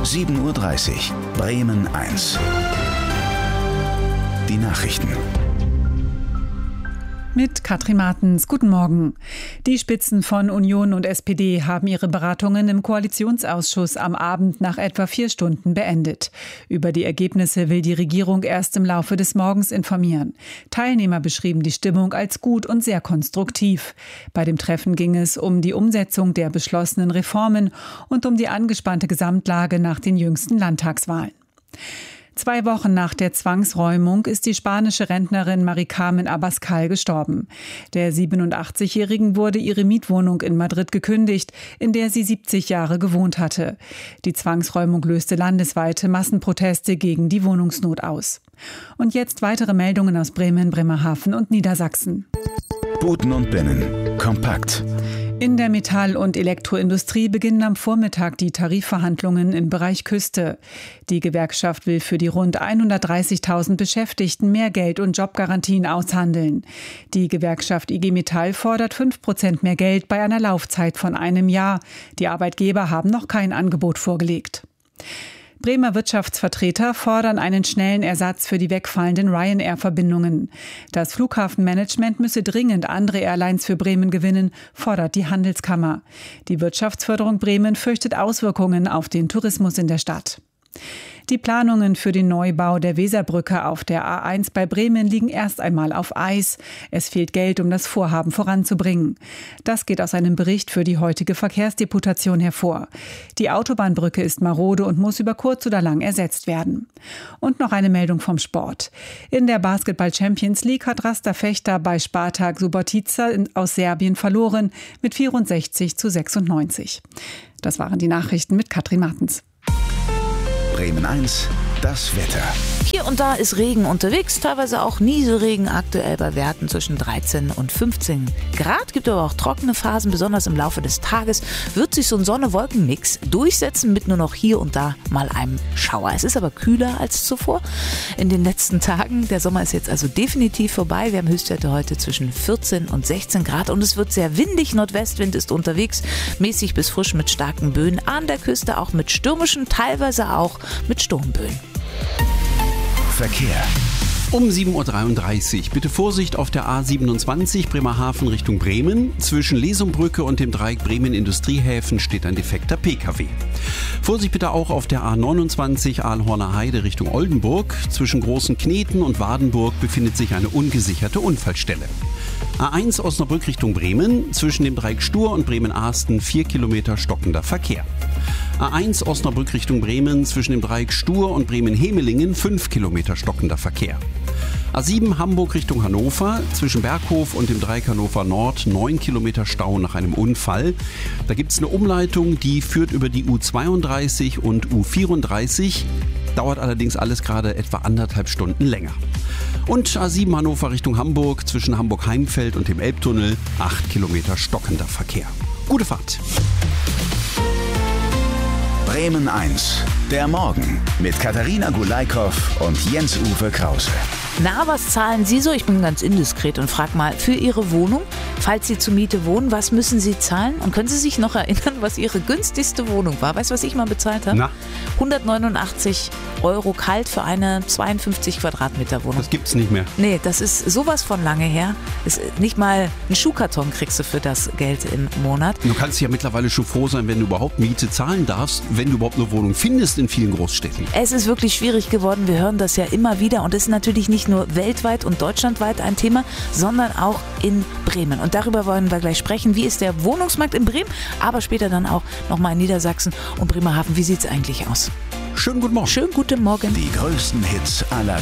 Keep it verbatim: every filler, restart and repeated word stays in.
sieben Uhr dreißig, Bremen eins. Die Nachrichten. Mit Katrin Martens. Guten Morgen. Die Spitzen von Union und S P D haben ihre Beratungen im Koalitionsausschuss am Abend nach etwa vier Stunden beendet. Über die Ergebnisse will die Regierung erst im Laufe des Morgens informieren. Teilnehmer beschrieben die Stimmung als gut und sehr konstruktiv. Bei dem Treffen ging es um die Umsetzung der beschlossenen Reformen und um die angespannte Gesamtlage nach den jüngsten Landtagswahlen. Zwei Wochen nach der Zwangsräumung ist die spanische Rentnerin Mari Carmen Abascal gestorben. Der siebenundachtzigjährigen wurde ihre Mietwohnung in Madrid gekündigt, in der sie siebzig Jahre gewohnt hatte. Die Zwangsräumung löste landesweite Massenproteste gegen die Wohnungsnot aus. Und jetzt weitere Meldungen aus Bremen, Bremerhaven und Niedersachsen. Buten und Binnen. Kompakt. In der Metall- und Elektroindustrie beginnen am Vormittag die Tarifverhandlungen im Bereich Küste. Die Gewerkschaft will für die rund hundertdreißigtausend Beschäftigten mehr Geld und Jobgarantien aushandeln. Die Gewerkschaft I G Metall fordert fünf Prozent mehr Geld bei einer Laufzeit von einem Jahr. Die Arbeitgeber haben noch kein Angebot vorgelegt. Bremer Wirtschaftsvertreter fordern einen schnellen Ersatz für die wegfallenden Ryanair-Verbindungen. Das Flughafenmanagement müsse dringend andere Airlines für Bremen gewinnen, fordert die Handelskammer. Die Wirtschaftsförderung Bremen fürchtet Auswirkungen auf den Tourismus in der Stadt. Die Planungen für den Neubau der Weserbrücke auf der A eins bei Bremen liegen erst einmal auf Eis. Es fehlt Geld, um das Vorhaben voranzubringen. Das geht aus einem Bericht für die heutige Verkehrsdeputation hervor. Die Autobahnbrücke ist marode und muss über kurz oder lang ersetzt werden. Und noch eine Meldung vom Sport. In der Basketball Champions League hat Rasta Fechter bei Spartak Subotica aus Serbien verloren mit vierundsechzig zu sechsundneunzig. Das waren die Nachrichten mit Katrin Martens. Bremen eins, das Wetter. Hier und da ist Regen unterwegs, teilweise auch Nieselregen, aktuell bei Werten zwischen dreizehn und fünfzehn Grad. Gibt aber auch trockene Phasen, besonders im Laufe des Tages wird sich so ein Sonne-Wolken-Mix durchsetzen mit nur noch hier und da mal einem Schauer. Es ist aber kühler als zuvor in den letzten Tagen. Der Sommer ist jetzt also definitiv vorbei. Wir haben Höchstwerte heute zwischen vierzehn und sechzehn Grad und es wird sehr windig. Nordwestwind ist unterwegs, mäßig bis frisch mit starken Böen. An der Küste auch mit stürmischen, teilweise auch mit Sturmböen. Verkehr. Um sieben Uhr dreiunddreißig. Bitte Vorsicht auf der A siebenundzwanzig Bremerhaven Richtung Bremen. Zwischen Lesumbrücke und dem Dreieck Bremen Industriehäfen steht ein defekter P K W. Vorsicht bitte auch auf der A neunundzwanzig Aalhorner Heide Richtung Oldenburg. Zwischen Großen Kneten und Wadenburg befindet sich eine ungesicherte Unfallstelle. A eins Osnabrück Richtung Bremen. Zwischen dem Dreieck Stur und Bremen-Ahsten vier Kilometer stockender Verkehr. A eins Osnabrück Richtung Bremen. Zwischen dem Dreieck Stur und Bremen-Hemelingen fünf Kilometer stockender Verkehr. A sieben Hamburg Richtung Hannover, zwischen Berghof und dem Dreieck Hannover Nord neun Kilometer Stau nach einem Unfall. Da gibt es eine Umleitung, die führt über die U zweiunddreißig und U vierunddreißig, dauert allerdings alles gerade etwa anderthalb Stunden länger. Und A sieben Hannover Richtung Hamburg, zwischen Hamburg-Heimfeld und dem Elbtunnel acht Kilometer stockender Verkehr. Gute Fahrt! Bremen eins, der Morgen mit Katharina Gulaikow und Jens-Uwe Krause. Na, was zahlen Sie so? Ich bin ganz indiskret und frage mal, für Ihre Wohnung, falls Sie zur Miete wohnen, was müssen Sie zahlen? Und können Sie sich noch erinnern, was Ihre günstigste Wohnung war? Weißt du, was ich mal bezahlt habe? Na? hundertneunundachtzig Euro kalt für eine zweiundfünfzig Quadratmeter Wohnung. Das gibt's nicht mehr. Nee, das ist sowas von lange her. Ist nicht mal einen Schuhkarton kriegst du für das Geld im Monat. Du kannst ja mittlerweile schon froh sein, wenn du überhaupt Miete zahlen darfst, wenn du überhaupt eine Wohnung findest in vielen Großstädten. Es ist wirklich schwierig geworden. Wir hören das ja immer wieder und es ist natürlich nicht nur weltweit und deutschlandweit ein Thema, sondern auch in Bremen. Und darüber wollen wir gleich sprechen. Wie ist der Wohnungsmarkt in Bremen, aber später dann auch nochmal in Niedersachsen und Bremerhaven. Wie sieht es eigentlich aus? Schönen guten Morgen. Schönen guten Morgen. Die größten Hits aller